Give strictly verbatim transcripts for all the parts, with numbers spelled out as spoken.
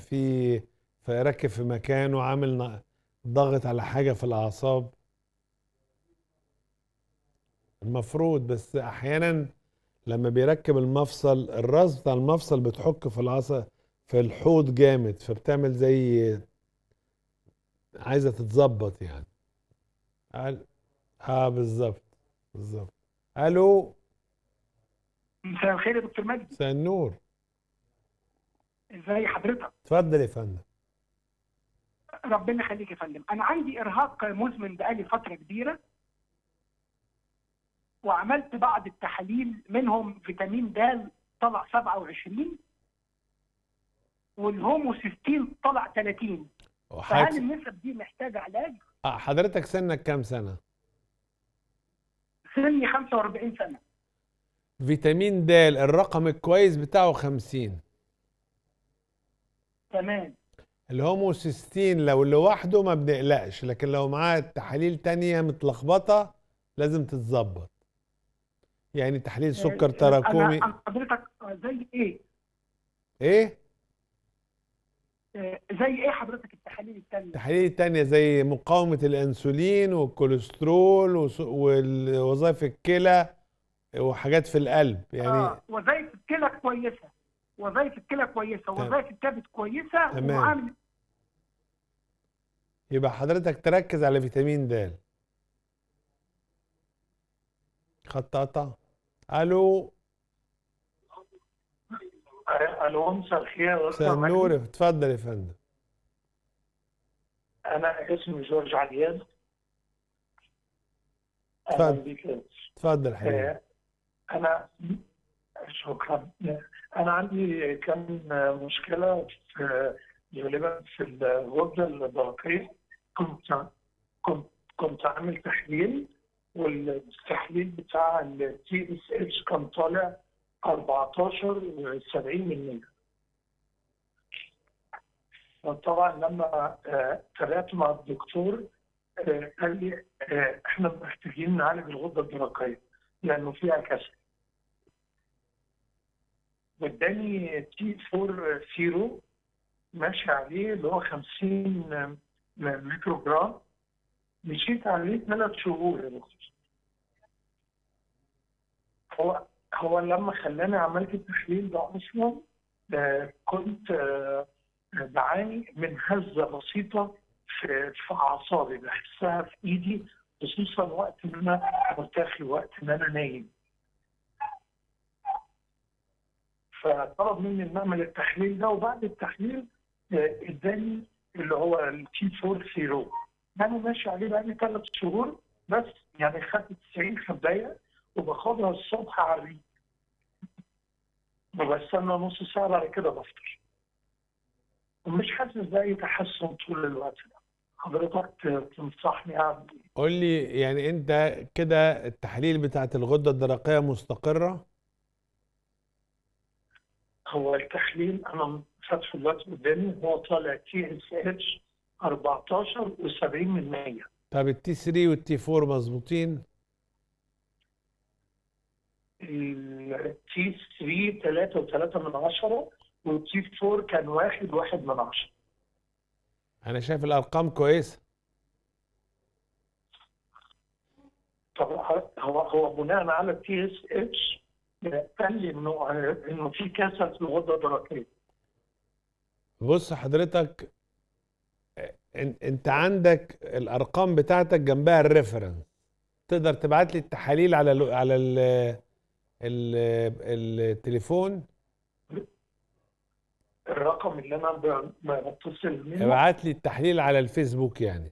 في فيركب في مكانه، عامل ن- ضغط على حاجة في الأعصاب المفروض. بس أحيانا لما بيركب المفصل، الراس بتاع المفصل بتحك في العصب في الحوض جامد، فبتعمل زي عايزة تتظبط يعني. قال اه بالظبط. بالظبط. الو. مساء الخير يا دكتور مجدي. مساء النور. ازي حضرتك؟ اتفضل يا فندم. ربنا يخليك يا فندم. انا عندي ارهاق مزمن بقالي فتره كبيره، وعملت بعض التحاليل منهم فيتامين د طلع سبعة وعشرين والهوموسيستين طلع ثلاثين. فهل وحضرتك النسب دي محتاجه علاج؟ آه، حضرتك سنك كام سنة؟ سني خمسة وأربعين سنه. فيتامين د الرقم الكويس بتاعه خمسين. تمام. الهوموسيستين لو لوحده ما بنقلقش، لكن لو معاه تحاليل تانية متلخبطة لازم تتظبط. يعني تحليل آه، سكر آه، انا تراكمي. أنا حضرتك آه، زي ايه؟ ايه؟ آه، زي ايه حضرتك التحاليل الثانيه؟ تحاليل تانية زي مقاومة الأنسولين والكوليسترول وس- ووظائف الكلى وحاجات في القلب يعني. اه، وظائف الكلى كويسه، وظائف الكلى كويسه، تم- وظائف الكبد كويسه، تمام. ومعامل. يبقى حضرتك تركز على فيتامين د. خط قطع. الو. الو، مساء الخير يا مساء دكتور النور، مجدي. اتفضل يا فندم. انا اسمي جورج عليان. اهلا اتفضل. بك يا دكتور. اتفضل حبيبي. آه، انا شكرا. انا عندي كم مشكله في غالبا في الغده الدرقيه. كنت كنت كنت عامل تحليل، والتحليل بتاع التي اس اتش كان طالع أربعتاشر وسبعين من مية. وطبعا لما آه، تابعت مع الدكتور آه، قال لي آه، احنا محتاجين نعالج الغده الدرقيه لانه فيها كسل. واداني تي أربعة سيرو ماشي عليه اللي هو خمسين ميكرو جرام. مشيت عليه ثلاث شهور يا دكتور. هو هو لما خلاني عملت التحليل ده اصلا آه، كنت آه، بعاني من هزه بسيطه في في اعصابي، بحسها في ايدي، خصوصا وقت ما انا مرتاح، وقت ما انا نايم. فطلب مني ان اعمل التحليل ده، وبعد التحليل آه، اداني اللي هو التي أربعة سيرو. انا ماشي عليه بقالي ثلاث شهور بس، يعني خدت تسعين خبايه وباخدها الصبح على الريق، وبستنى نص ساعه بعد كده بفطر، ومش حاسس بأي تحسن طول الوقت ده. حضرتك ت- تنصحني أعمل إيه؟ قول لي يعني انت كده التحاليل بتاعت الغدة الدرقية مستقرة؟ هو التحليل أنا فاتحه دلوقتي قدامي، هو طالع تي اس اتش أربعتاشر وسبعين من مية. طب التي ثلاثة والتي أربعة مظبوطين؟ التي ثلاثة ثلاثة وثلاثة من عشرة، والتي أربعة كان واحد واحد من عشرة. انا شايف الارقام كويسة. طب هو هو بناء على التي اس اتش قال لي انه انه في كسل في الغده الدرقيه. بص حضرتك، ان- انت عندك الارقام بتاعتك جنبها الريفرنس. تقدر تبعت لي التحاليل على ال على ال ال التليفون. الرقم اللي انا ب- بتصل منه ابعت لي التحليل على الفيسبوك يعني.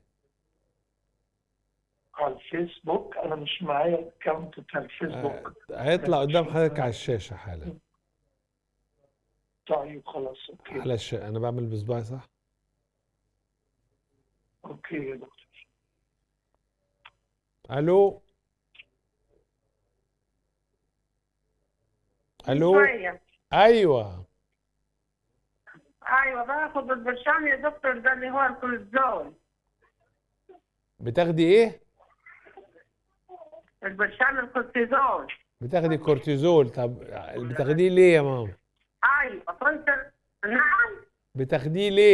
على الفيسبوك. انا مش معايا الاكونت بتاع آه، الفيسبوك. هيطلع قدام حضرتك على الشاشة حالا. طيب خلاص، اوكي. على الشاشة انا بعمل بصباعي صح؟ اوكي يا دكتور. الو. الو. شوية. ايوه. ايوه باخد البرشام يا دكتور، ده اللي هو الكورتيزول. بتاخدي ايه؟ البرشام الكورتيزول. بتاخدي كورتيزول. طب بتاخديه ليه يا ماما؟ ايوه كنت. نعم. بتاخديه ليه؟